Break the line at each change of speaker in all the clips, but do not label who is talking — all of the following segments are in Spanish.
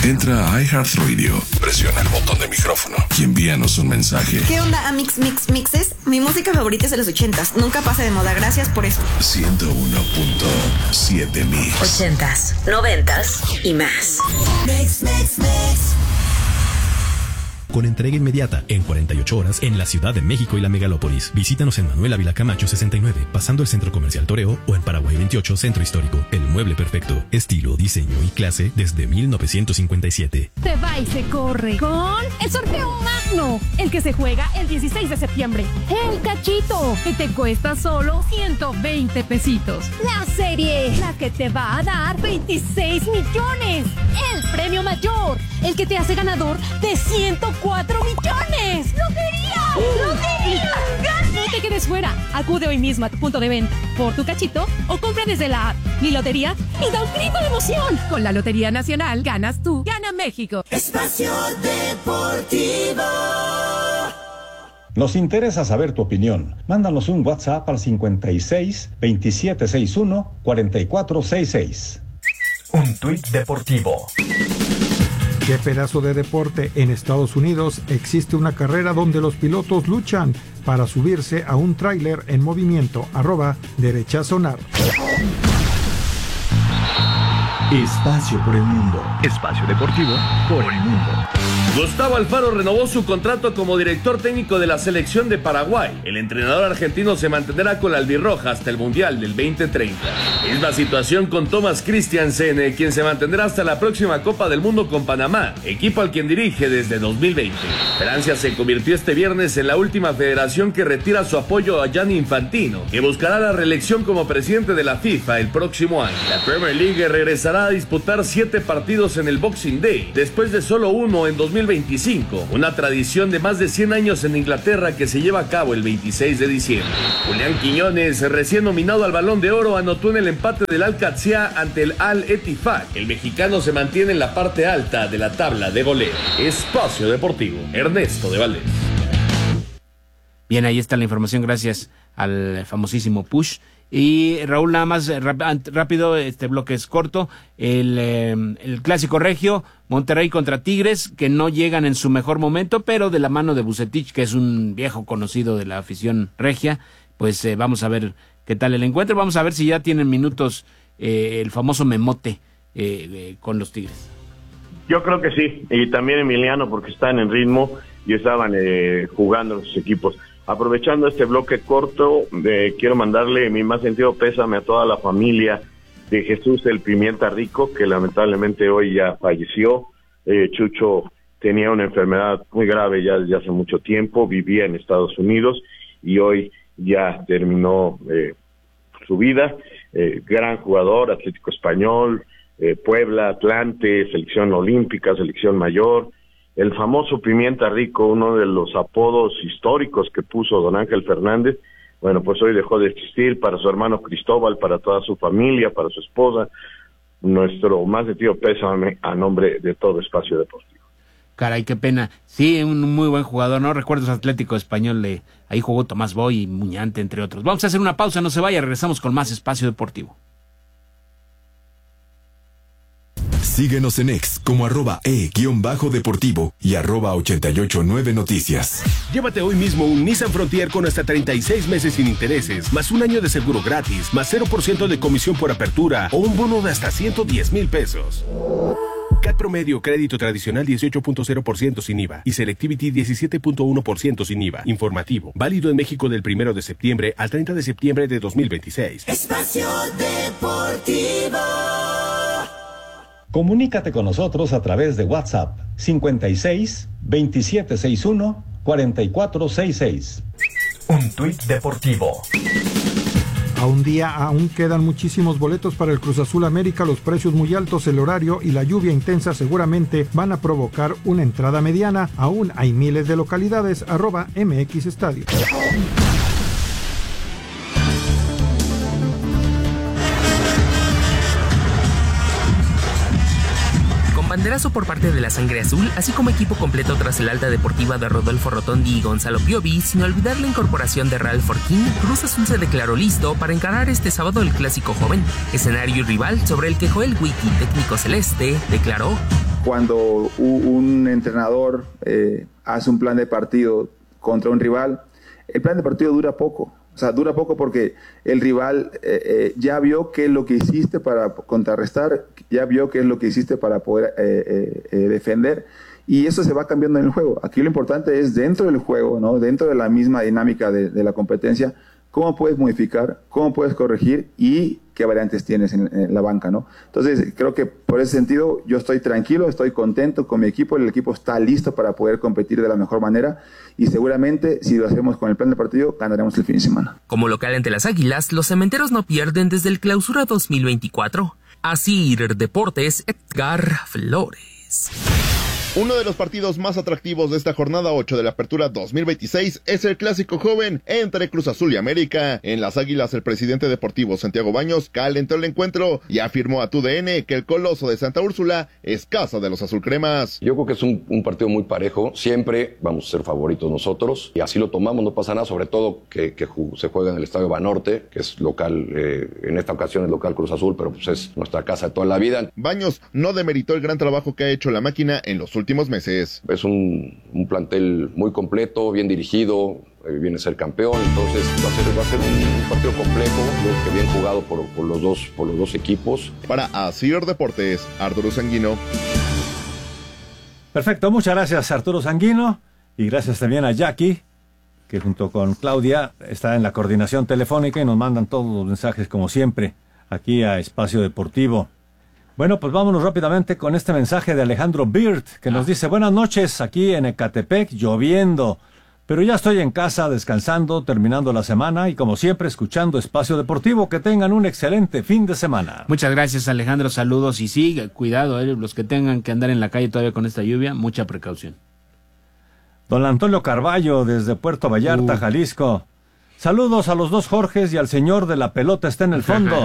Entra a iHeartRadio, presiona el botón de micrófono y envíanos un mensaje.
¿Qué onda, Amix Mixes? Mi música favorita es de los 80s. Nunca pasa de moda. Gracias por eso.
101.7 Mix.
80s, 90s y más.
Mix. Con entrega inmediata en 48 horas en la Ciudad de México y la megalópolis. Visítanos en Manuel Ávila Camacho 69, pasando el Centro Comercial Toreo, o en Paraguay 28, Centro Histórico. El mueble perfecto, estilo, diseño y clase desde 1957.
Se va y se corre con el sorteo magno, el que se juega el 16 de septiembre. El cachito, que te cuesta solo 120 pesitos. La serie, la que te va a dar 26 millones. El premio mayor, el que te hace ganador de 104 millones. ¡Lotería! ¡Lotería! No te quedes fuera. Acude hoy mismo a tu punto de venta por tu cachito o compra desde la app Mi Lotería y da un grito de emoción. Con la Lotería Nacional ganas tú, gana México.
Espacio Deportivo.
Nos interesa saber tu opinión. Mándanos un WhatsApp al 56 2761 4466.
Un tuit deportivo.
Qué pedazo de deporte. En Estados Unidos existe una carrera donde los pilotos luchan para subirse a un tráiler en movimiento. @derechasonar.
Espacio por el mundo. Espacio deportivo por el mundo.
Gustavo Alfaro renovó su contrato como director técnico de la selección de Paraguay. El entrenador argentino se mantendrá con la albirroja hasta el Mundial del 2030. Misma situación con Thomas Christiansen, quien se mantendrá hasta la próxima Copa del Mundo con Panamá, equipo al quien dirige desde 2020. Francia se convirtió este viernes en la última federación que retira su apoyo a Gianni Infantino, que buscará la reelección como presidente de la FIFA el próximo año. La Premier League regresará a disputar 7 partidos en el Boxing Day, después de solo uno en 2025, una tradición de más de 100 años en Inglaterra que se lleva a cabo el 26 de diciembre. Julián Quiñones, recién nominado al Balón de Oro, anotó en el empate del Al-Qadsiya ante el Al-Ettifaq. El mexicano se mantiene en la parte alta de la tabla de goleo. Espacio Deportivo, Ernesto de Valdés.
Bien, ahí está la información, gracias al famosísimo Push. Y Raúl, nada más rápido, este bloque es corto. El clásico regio, Monterrey contra Tigres, que no llegan en su mejor momento, pero de la mano de Vucetich, que es un viejo conocido de la afición regia, pues vamos a ver qué tal el encuentro. Vamos a ver si ya tienen minutos el famoso Memote con los Tigres.
Yo creo que sí, y también Emiliano, porque están en ritmo y estaban jugando los equipos. Aprovechando este bloque corto, quiero mandarle mi más sentido pésame a toda la familia de Jesús el Pimienta Rico, que lamentablemente hoy ya falleció. Chucho tenía una enfermedad muy grave ya desde hace mucho tiempo, vivía en Estados Unidos y hoy ya terminó su vida. Gran jugador, Atlético Español, Puebla, Atlante, selección olímpica, selección mayor. El famoso Pimienta Rico, uno de los apodos históricos que puso don Ángel Fernández, bueno, pues hoy dejó de existir. Para su hermano Cristóbal, para toda su familia, para su esposa, nuestro más sentido pésame a nombre de todo Espacio Deportivo.
Caray, qué pena. Sí, un muy buen jugador, ¿no? Recuerdos Atlético Español, ahí jugó Tomás Boy y Muñante, entre otros. Vamos a hacer una pausa, no se vaya, regresamos con más Espacio Deportivo.
Síguenos en X como @e_deportivo y @889noticias.
Llévate hoy mismo un Nissan Frontier con hasta 36 meses sin intereses, más un año de seguro gratis, más 0% de comisión por apertura o un bono de hasta 110,000 pesos. CAT promedio, crédito tradicional 18.0% sin IVA y Selectivity 17.1% sin IVA. Informativo, válido en México del 1 de septiembre al 30 de septiembre de 2026.
Espacio Deportivo.
Comunícate con nosotros a través de WhatsApp 56 2761 4466.
Un tuit deportivo.
A un día aún quedan muchísimos boletos para el Cruz Azul América, los precios muy altos, el horario y la lluvia intensa seguramente van a provocar una entrada mediana. Aún hay miles de localidades. @MX Estadio.
Banderazo por parte de la Sangre Azul, así como equipo completo tras el alta deportiva de Rodolfo Rotondi y Gonzalo Piovi, sin olvidar la incorporación de Ralph Forquín, Cruz Azul se declaró listo para encarar este sábado el Clásico Joven, escenario y rival sobre el que Joel Wiki, técnico celeste, declaró:
cuando un entrenador hace un plan de partido contra un rival, el plan de partido dura poco. O sea, dura poco porque el rival ya vio qué es lo que hiciste para contrarrestar, ya vio qué es lo que hiciste para poder defender, y eso se va cambiando en el juego. Aquí lo importante es dentro del juego, ¿no? Dentro de la misma dinámica de la competencia, cómo puedes modificar, cómo puedes corregir y qué variantes tienes en la banca, ¿no? Entonces, creo que por ese sentido yo estoy tranquilo, estoy contento con mi equipo, el equipo está listo para poder competir de la mejor manera y seguramente si lo hacemos con el plan de partido, ganaremos el fin de semana.
Como local ante las Águilas, los cementeros no pierden desde el Clausura 2024. Asir Deportes, Edgar Flores.
Uno de los partidos más atractivos de esta jornada 8 de la Apertura 2026 es el clásico joven entre Cruz Azul y América. En las Águilas, el presidente deportivo Santiago Baños calentó el encuentro y afirmó a TUDN que el Coloso de Santa Úrsula es casa de los azulcremas.
Yo creo que es un partido muy parejo. Siempre vamos a ser favoritos nosotros y así lo tomamos, no pasa nada, sobre todo que se juega en el Estadio Banorte, que es local, en esta ocasión es local Cruz Azul, pero pues es nuestra casa de toda la vida.
Baños no demeritó el gran trabajo que ha hecho la máquina en los últimos meses.
Es un plantel muy completo, bien dirigido, viene a ser campeón, entonces va a ser un partido complejo, creo que bien jugado por los dos equipos.
Para Asir Deportes, Arturo Sanguino.
Perfecto, muchas gracias Arturo Sanguino y gracias también a Jackie, que junto con Claudia está en la coordinación telefónica y nos mandan todos los mensajes como siempre aquí a Espacio Deportivo. Bueno, pues vámonos rápidamente con este mensaje de Alejandro Beard, que nos dice: buenas noches, aquí en Ecatepec, lloviendo, pero ya estoy en casa descansando, terminando la semana y como siempre escuchando Espacio Deportivo. Que tengan un excelente fin de semana.
Muchas gracias, Alejandro, saludos y sí, cuidado, los que tengan que andar en la calle todavía con esta lluvia, mucha precaución.
Don Antonio Carballo desde Puerto Vallarta, Jalisco. Saludos a los dos Jorges y al señor de la pelota está en el fondo.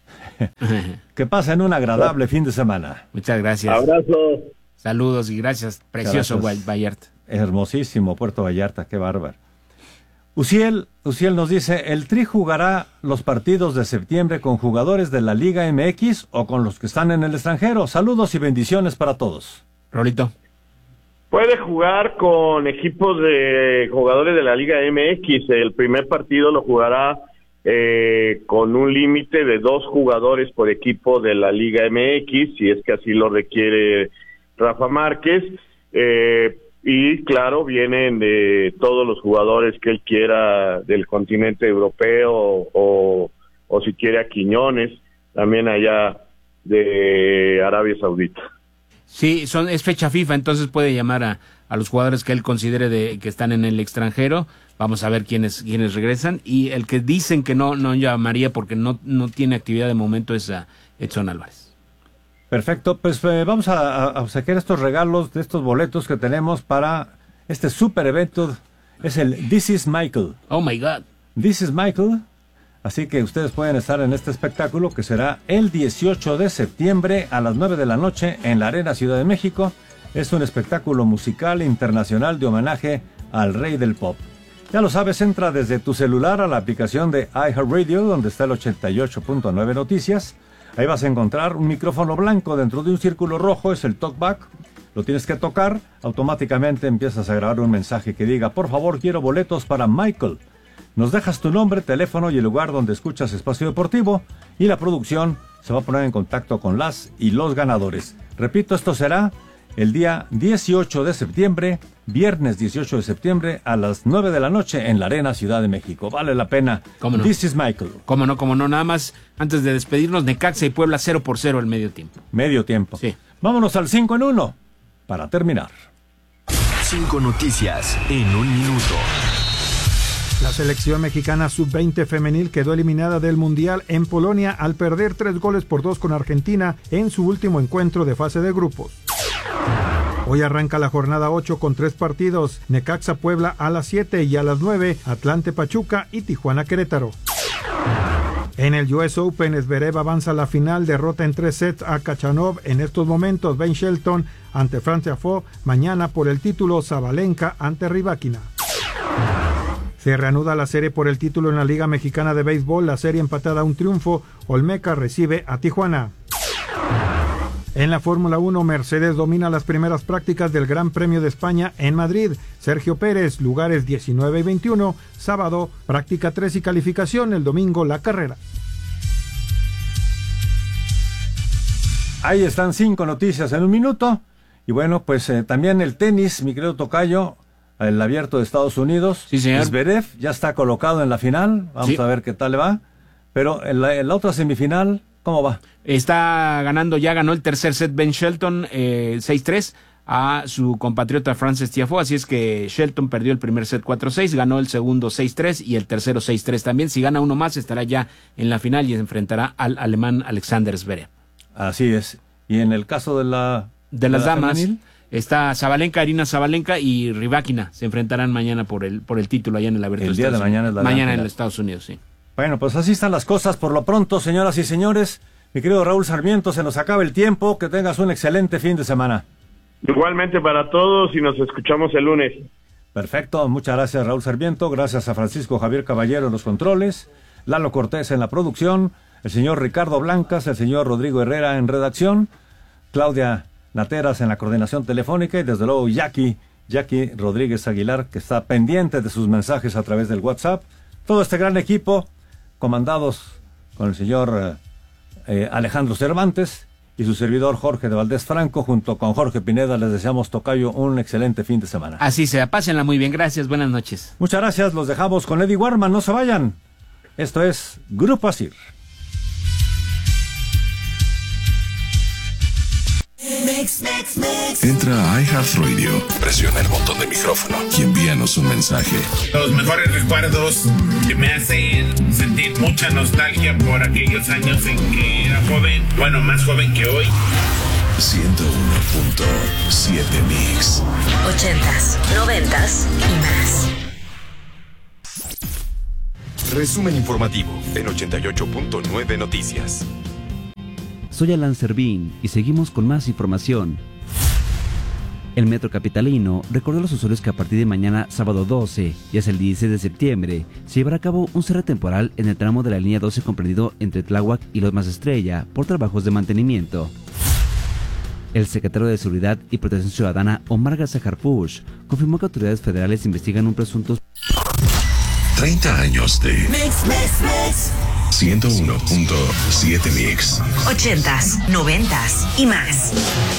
Que pasen un agradable fin de semana.
Muchas gracias.
Abrazo.
Saludos y gracias. Precioso Vallarta.
Hermosísimo Puerto Vallarta, qué bárbaro. Uciel nos dice: ¿el Tri jugará los partidos de septiembre con jugadores de la Liga MX o con los que están en el extranjero? Saludos y bendiciones para todos.
Rolito.
Puede jugar con equipos de jugadores de la Liga MX. El primer partido lo jugará con un límite de 2 jugadores por equipo de la Liga MX, si es que así lo requiere Rafa Márquez, y claro, vienen de todos los jugadores que él quiera del continente europeo o si quiere a Quiñones, también allá de Arabia Saudita.
Sí, es fecha FIFA, entonces puede llamar a los jugadores que él considere que están en el extranjero. Vamos a ver quiénes regresan. Y el que dicen que no llamaría porque no tiene actividad de momento es a Edson Álvarez.
Perfecto, pues vamos a sacar estos regalos de estos boletos que tenemos para este super evento. Es el This is Michael.
Oh my God.
This is Michael. Así que ustedes pueden estar en este espectáculo que será el 18 de septiembre a las 9 de la noche en la Arena Ciudad de México. Es un espectáculo musical internacional de homenaje al rey del pop. Ya lo sabes, entra desde tu celular a la aplicación de iHeartRadio, donde está el 88.9 Noticias. Ahí vas a encontrar un micrófono blanco dentro de un círculo rojo, es el talkback. Lo tienes que tocar, automáticamente empiezas a grabar un mensaje que diga: por favor, quiero boletos para Michael. Nos dejas tu nombre, teléfono y el lugar donde escuchas Espacio Deportivo y la producción se va a poner en contacto con las y los ganadores. Repito, esto será el día 18 de septiembre, viernes 18 de septiembre a las 9 de la noche en la Arena Ciudad de México. Vale la pena.
¿Cómo no?
This is Michael.
Cómo no, nada más antes de despedirnos, Necaxa y Puebla 0-0 el medio tiempo.
Medio tiempo.
Sí.
Vámonos al 5 en 1 para terminar.
5 noticias en un minuto.
La selección mexicana sub-20 femenil quedó eliminada del Mundial en Polonia al perder 3-2 con Argentina en su último encuentro de fase de grupos. Hoy arranca la jornada 8 con 3 partidos: Necaxa Puebla a las 7 y a las 9, Atlante Pachuca y Tijuana Querétaro. En el US Open, Zverev avanza a la final, derrota en 3 sets a Khachanov. En estos momentos, Ben Shelton ante Franz Tiafoe. Mañana por el título, Sabalenka ante Rybakina. Se reanuda la serie por el título en la Liga Mexicana de Béisbol, la serie empatada a un triunfo. Olmeca recibe a Tijuana. En la Fórmula 1, Mercedes domina las primeras prácticas del Gran Premio de España en Madrid. Sergio Pérez, lugares 19 y 21. Sábado, práctica 3 y calificación. El domingo, la carrera.
Ahí están 5 noticias en un minuto. Y bueno, pues también el tenis, mi querido tocayo, el abierto de Estados Unidos.
Sí, señor.
Zverev ya está colocado en la final. Vamos a ver qué tal le va. Pero en la otra semifinal, ¿cómo va?
Está ganando, ya ganó el tercer set Ben Shelton 6-3 a su compatriota Frances Tiafoe, así es que Shelton perdió el primer set 4-6, ganó el segundo 6-3 y el tercero 6-3 también. Si gana uno más estará ya en la final y enfrentará al alemán Alexander Zverev.
Así es. Y en el caso de
las damas,
femenil,
está Sabalenka, Arina Sabalenka y Rybakina se enfrentarán mañana por el título allá en el abierto.
El día de mañana es la
mañana
final.
en los Estados Unidos, sí.
Bueno, pues así están las cosas por lo pronto, señoras y señores. Mi querido Raúl Sarmiento, se nos acaba el tiempo. Que tengas un excelente fin de semana.
Igualmente para todos y nos escuchamos el lunes.
Perfecto, muchas gracias Raúl Sarmiento. Gracias a Francisco Javier Caballero en los controles, Lalo Cortés en la producción, el señor Ricardo Blancas, el señor Rodrigo Herrera en redacción, Claudia Nateras en la coordinación telefónica y desde luego Jackie Rodríguez Aguilar, que está pendiente de sus mensajes a través del WhatsApp. Todo este gran equipo, comandados con el señor Alejandro Cervantes y su servidor Jorge de Valdés Franco, junto con Jorge Pineda, les deseamos, tocayo, un excelente fin de semana.
Así sea, pásenla muy bien, gracias, buenas noches.
Muchas gracias, los dejamos con Eddie Warman, no se vayan. Esto es Grupo Asir.
Entra a iHeartRadio, presiona el botón de micrófono y envíanos un mensaje.
Los mejores recuerdos que me hacen sentir mucha nostalgia por aquellos años en que era joven, bueno, más joven que hoy.
101.7 Mix.
80s, 90s y más.
Resumen informativo en 88.9 Noticias.
Soy Alan Servín y seguimos con más información. El Metro Capitalino recordó a los usuarios que a partir de mañana, sábado 12, y hasta el 16 de septiembre, se llevará a cabo un cierre temporal en el tramo de la línea 12 comprendido entre Tláhuac y Lomas Estrella por trabajos de mantenimiento. El secretario de Seguridad y Protección Ciudadana, Omar Garza Harfuch, confirmó que autoridades federales investigan un presunto
30 años de 101.7 Mix.
80s, 90s y más.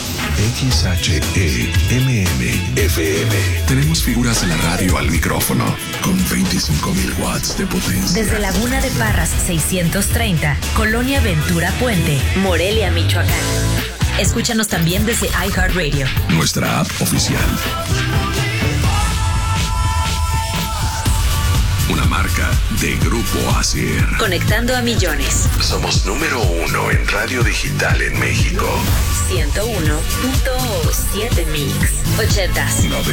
XHEMM FM. Tenemos figuras de la radio al micrófono con 25,000 watts de potencia.
Desde Laguna de Parras 630, Colonia Ventura Puente, Morelia, Michoacán. Escúchanos también desde iHeartRadio,
nuestra app oficial. Una marca de Grupo Asir.
Conectando a millones.
Somos número 1 en radio digital en México.
101.7 Mix. 80s.